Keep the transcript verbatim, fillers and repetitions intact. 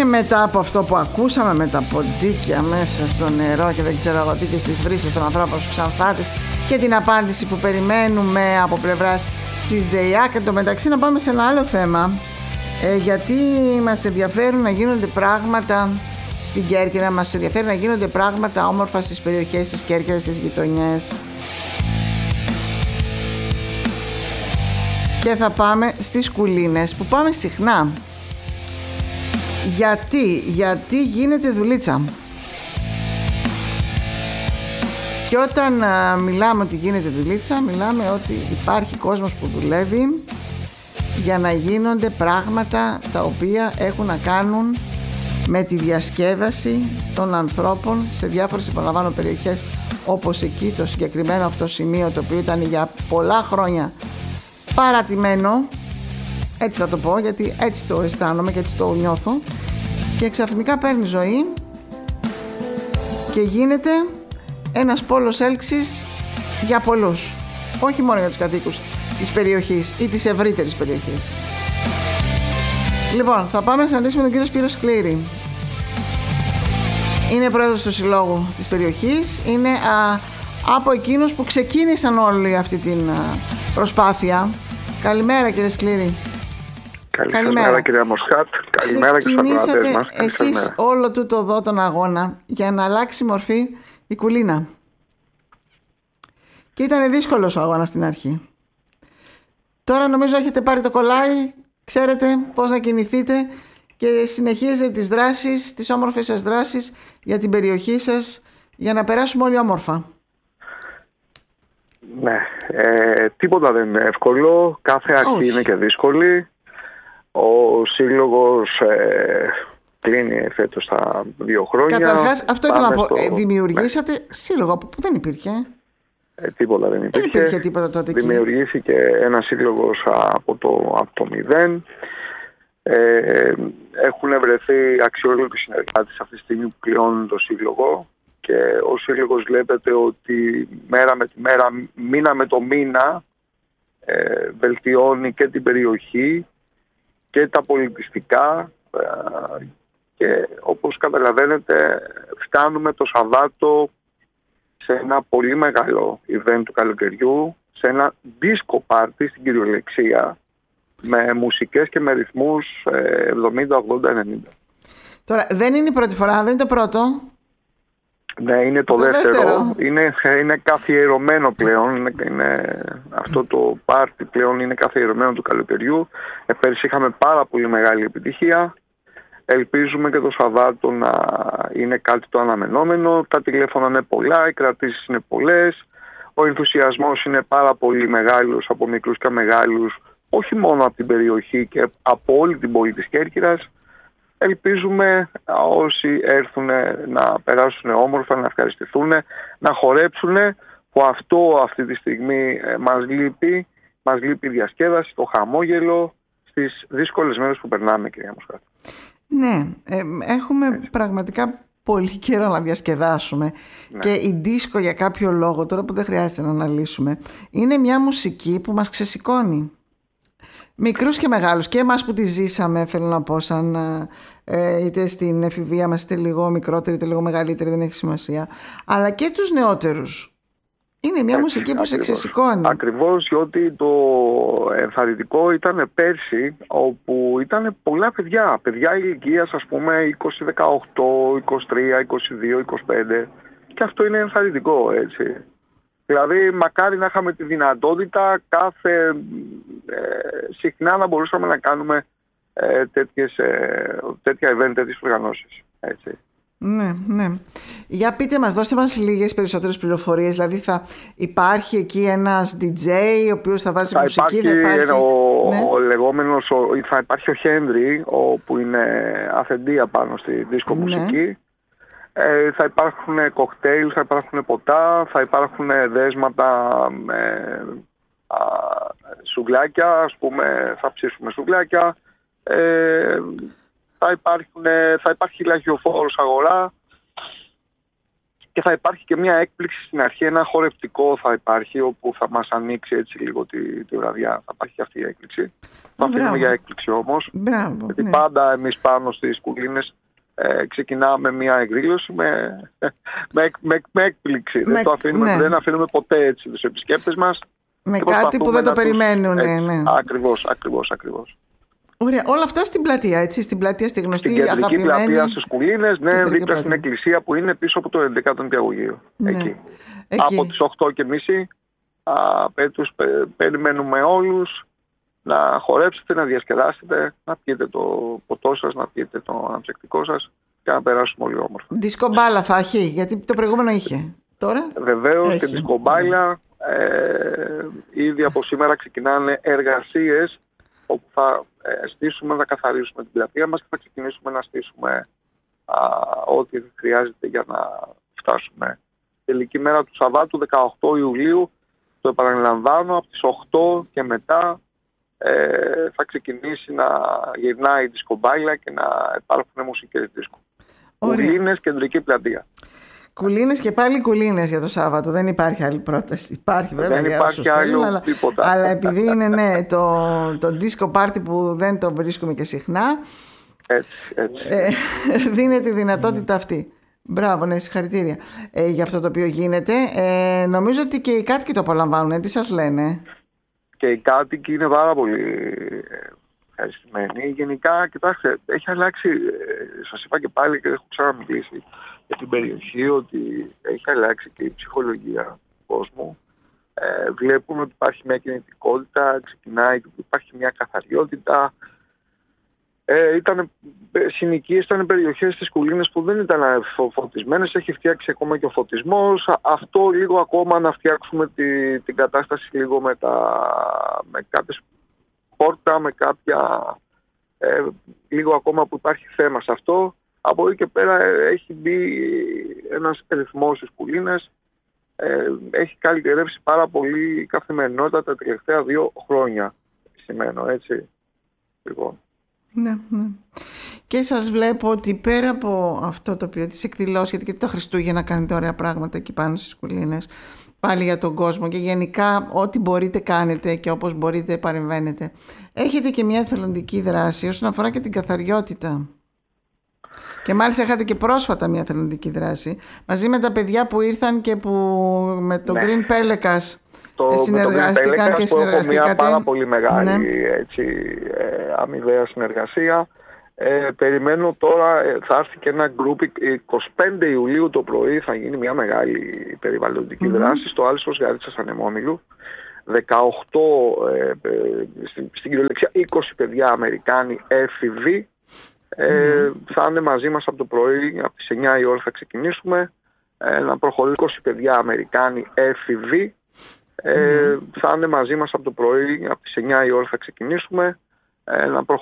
και μετά από αυτό που ακούσαμε με τα ποντίκια μέσα στο νερό και δεν ξέρω εγώ τι και στις βρύσες των ανθρώπων στους Ξανθράτες και την απάντηση που περιμένουμε από πλευράς της ΔΕΙΑ, και το μεταξύ να πάμε σε ένα άλλο θέμα, ε, γιατί μας ενδιαφέρουν να γίνονται πράγματα στην Κέρκυρα, μας ενδιαφέρει να γίνονται πράγματα όμορφα στις περιοχές της Κέρκυρας, στις γειτονιές. Και θα πάμε στις Κουλίνες που πάμε συχνά. Γιατί, γιατί γίνεται δουλίτσα. Και όταν α, μιλάμε ότι γίνεται δουλίτσα, μιλάμε ότι υπάρχει κόσμος που δουλεύει για να γίνονται πράγματα τα οποία έχουν να κάνουν με τη διασκέδαση των ανθρώπων σε διάφορες, επαναλαμβάνω, περιοχές, όπως εκεί το συγκεκριμένο αυτό σημείο, το οποίο ήταν για πολλά χρόνια παρατημένο, έτσι θα το πω, γιατί έτσι το αισθάνομαι και έτσι το νιώθω, και ξαφνικά παίρνει ζωή και γίνεται ένας πόλος έλξης για πολλούς, όχι μόνο για τους κατοίκους της περιοχής ή της ευρύτερης περιοχής. Λοιπόν, θα πάμε να συναντήσουμε τον κύριο Σπύρο Σκλήρη. Είναι πρόεδρος του συλλόγου της περιοχής, είναι α, από εκείνους που ξεκίνησαν όλη αυτή την α, προσπάθεια. Καλημέρα, κύριε Σκλήρη. Καλημέρα, Καλημέρα κυρία Μοσχάτ. Καλημέρα και στους ακροατές μας. Εσείς όλο τούτο εδώ τον αγώνα για να αλλάξει μορφή η Κουλίνα. Και ήταν δύσκολος ο αγώνας στην αρχή. Τώρα νομίζω έχετε πάρει το κολλάι, ξέρετε πώς να κινηθείτε και συνεχίζετε τις δράσεις, τις όμορφες σας δράσεις για την περιοχή σας, για να περάσουμε όλοι όμορφα. Ναι, ε, τίποτα δεν είναι εύκολο, κάθε αρχή Όχι. είναι και δύσκολη. Ο σύλλογος ε, κλείνει φέτος τα δύο χρόνια. Καταρχάς, αυτό ήθελα να πω, στο... ε, δημιουργήσατε ναι. σύλλογο που δεν υπήρχε. Ε, τίποτα δεν υπήρχε. Δεν υπήρχε τίποτα τότε. Δημιουργήθηκε ένα σύλλογος από το, από το μηδέν. Ε, έχουν βρεθεί αξιόλογοι συνεργάτες αυτή τη στιγμή που πληρώνουν το σύλλογο, και ο σύλλογος βλέπετε ότι μέρα με τη μέρα, μήνα με το μήνα ε, βελτιώνει και την περιοχή και τα πολιτιστικά, ε, και όπως καταλαβαίνετε φτάνουμε το Σαββάτο σε ένα πολύ μεγάλο event του καλοκαιριού, σε ένα disco party στην κυριολεξία, με μουσικές και με ρυθμούς εβδομήντα, ογδόντα, ενενήντα. Τώρα δεν είναι η πρώτη φορά, δεν είναι το πρώτο. Ναι, είναι το, το δεύτερο. δεύτερο. Είναι, είναι καθιερωμένο πλέον. Είναι, είναι, αυτό το πάρτι πλέον είναι καθιερωμένο του καλοκαιριού. Ε, πέρυσι είχαμε πάρα πολύ μεγάλη επιτυχία. Ελπίζουμε και το Σαββάτο να είναι κάτι το αναμενόμενο. Τα τηλέφωνα είναι πολλά, οι κρατήσεις είναι πολλές. Ο ενθουσιασμός είναι πάρα πολύ μεγάλος από μικρούς και μεγάλους, όχι μόνο από την περιοχή και από όλη την πόλη της Κέρκυρας. Ελπίζουμε όσοι έρθουν να περάσουν όμορφα, να ευχαριστηθούν, να χορέψουν, που αυτό αυτή τη στιγμή μας λείπει. Μας λείπει η διασκέδαση, το χαμόγελο στις δύσκολες μέρες που περνάμε, κυρία Μοσχάτη. Ναι, ε, έχουμε Έτσι. πραγματικά πολύ καιρό να διασκεδάσουμε. Ναι. Και η δίσκο, για κάποιο λόγο, τώρα που δεν χρειάζεται να αναλύσουμε, είναι μια μουσική που μας ξεσηκώνει. Μικρούς και μεγάλους, και εμάς που τη ζήσαμε, θέλω να πω, σαν ε, είτε στην εφηβεία μας, είτε λίγο μικρότερη, είτε λίγο μεγαλύτερη, δεν έχει σημασία, αλλά και τους νεότερους. Είναι μια Έτσι, μουσική που ακριβώς, σε ξεσηκώνει. Ακριβώς, διότι το ενθαρρυντικό ήταν πέρσι, όπου ήταν πολλά παιδιά, παιδιά ηλικίας, ας πούμε είκοσι, δεκαοκτώ, είκοσι τρία, είκοσι δύο, είκοσι πέντε, και αυτό είναι ενθαρρυντικό, έτσι. Δηλαδή, μακάρι να είχαμε τη δυνατότητα κάθε ε, συχνά να μπορούσαμε να κάνουμε ε, τέτοιες, ε, τέτοια event, τέτοιες οργανώσεις. Έτσι. Ναι, ναι. Για πείτε μας, δώστε μας λίγες περισσότερες πληροφορίες. Δηλαδή, θα υπάρχει εκεί ένας ντι τζέι ο οποίος θα βάζει θα μουσική, υπάρχει, θα υπάρχει ο, ναι. ο λεγόμενος, ο, θα υπάρχει ο Χένρι, που είναι αφεντία πάνω στη δίσκο ναι. μουσική. Ε, θα υπάρχουν κοκτέιλ, θα υπάρχουν ποτά, θα υπάρχουν δέσματα με α, σουγλάκια, ας πούμε, θα ψήσουμε σουγλάκια. Ε, θα, υπάρχουν, θα υπάρχει λαχιοφόρος αγορά, και και θα υπάρχει και μια έκπληξη στην αρχή, ένα χορευτικό θα υπάρχει, όπου θα μας ανοίξει έτσι λίγο τη, τη βραδιά. Θα υπάρχει και αυτή η έκπληξη. Θα αφήνουμε για έκπληξη όμως. Μπράβο, γιατί ναι. πάντα εμείς πάνω στις Κουλίνες ε, ξεκινάμε μια εκδήλωση με, με, με, με έκπληξη. Με, δεν, το αφήνουμε, ναι. δεν αφήνουμε ποτέ έτσι τους επισκέπτες μας. Με κάτι που δεν το περιμένουν. Τους, ναι, ναι. Ακριβώς, ακριβώς, ακριβώς. Ωραία, όλα αυτά στην πλατεία, έτσι, στην πλατεία, στη γνωστή στην κεντρική αγαπημένη... πλατεία στους Κουλίνες, ναι, δίπλα πλατεία. στην εκκλησία που είναι πίσω από το ενδεκάτο νηπιαγωγείο. Ναι. Εκεί. Εκεί. Από τις οκτώ και μισή τους περιμένουμε όλους να χορέψετε, να διασκεδάσετε, να πιείτε το ποτό σας, να πιείτε το αναψυκτικό σας και να περάσουμε όλοι όμορφα. Δισκομπάλα θα έχει, γιατί το προηγούμενο είχε. Τώρα βεβαίως και δισκομπάλα. Ε, ήδη από σήμερα ξεκινάνε εργασίες όπου θα ε, στήσουμε, θα καθαρίσουμε την πλατεία μας και θα ξεκινήσουμε να στήσουμε α, ό,τι χρειάζεται για να φτάσουμε. Τελική μέρα του Σαββάτου, δεκαοκτώ Ιουλίου, το επαναλαμβάνω, από τις οκτώ και μετά ε, θα ξεκινήσει να γυρνάει η δισκομπάλα και να υπάρχουν μουσικές δίσκο. Κουλίνες, κεντρική πλατεία. Κουλίνες και πάλι κουλίνες για το Σάββατο. Δεν υπάρχει άλλη πρόταση. Υπάρχει βέβαια. Δεν υπάρχει άλλο αλλά, τίποτα. Αλλά επειδή είναι ναι, το, το disco party που δεν το βρίσκουμε και συχνά, έτσι, έτσι. Ε, δίνεται τη δυνατότητα αυτή. Μπράβο, ναι, συγχαρητήρια ε, για αυτό το οποίο γίνεται. Ε, νομίζω ότι και οι κάτοικοι το απολαμβάνουν. Ε, τι σας λένε? Και οι κάτοικοι είναι πάρα πολύ ευχαριστημένοι. Γενικά, κοιτάξτε, έχει αλλάξει. Σας είπα και πάλι και έχω ξαναμιλήσει για την περιοχή ότι έχει αλλάξει και η ψυχολογία του κόσμου. Ε, βλέπουμε ότι υπάρχει μια κινητικότητα, ξεκινάει, υπάρχει μια καθαριότητα. Ε, ήταν συνοικίες, ήταν περιοχές στις Κουλίνες που δεν ήταν φωτισμένες, έχει φτιάξει ακόμα και ο φωτισμός. Αυτό λίγο ακόμα να φτιάξουμε τη, την κατάσταση λίγο με, τα, με κάποιες πόρτα, με κάποια ε, λίγο ακόμα που υπάρχει θέμα σε αυτό. Από εκεί και πέρα έχει μπει ένας ρυθμός στις Κουλίνες, ε, έχει καλυτερεύσει πάρα πολύ η καθημερινότητα τα τελευταία δύο χρόνια, σημαίνω, έτσι. Λοιπόν. Ναι, ναι. Και σας βλέπω ότι πέρα από αυτό το οποίο τις εκδηλώσεις, γιατί και τα Χριστούγεννα κάνετε ωραία πράγματα εκεί πάνω στις Κουλίνες, πάλι για τον κόσμο και γενικά ό,τι μπορείτε κάνετε και όπως μπορείτε παρεμβαίνετε. Έχετε και μια εθελοντική δράση όσον αφορά και την καθαριότητα. Και μάλιστα είχατε και πρόσφατα μια εθελοντική δράση μαζί με τα παιδιά που ήρθαν και που με το ναι. Green Pelicans το, συνεργάστηκαν και συνεργαστήκατε. Έχω μια πάρα πολύ μεγάλη ναι. έτσι, ε, αμοιβαία συνεργασία. Ε, περιμένω τώρα, ε, θα έρθει και ένα γκρουπ εικοστή πέμπτη Ιουλίου το πρωί, θα γίνει μια μεγάλη περιβαλλοντική mm-hmm. δράση στο Άλσος Γαρίτσας Ανεμόμυλου. δεκαοκτώ ε, ε, στην, στην κυριολεξία είκοσι παιδιά Αμερικάνοι έφηβοι. Ε, mm. θα είναι μαζί μας από το πρωί, από τις εννιά η ώρα θα ξεκινήσουμε, ε, να προχωρήσει είκοσι παιδιά Αμερικάνοι έφηβοι. Ε, mm. θα είναι μαζί μας από το πρωί, από τις εννιά η ώρα θα ξεκινήσουμε, ε, να προχωρήσει